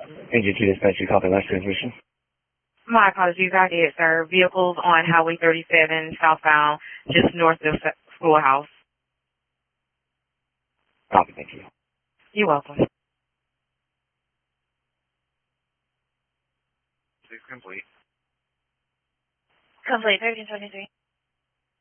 Agent 2 dispatch, you copy last transmission. My apologies, I did, sir. Vehicles on Highway 37, southbound, just north of Schoolhouse. Copy, thank you. You're welcome. Complete. Complete, 1323.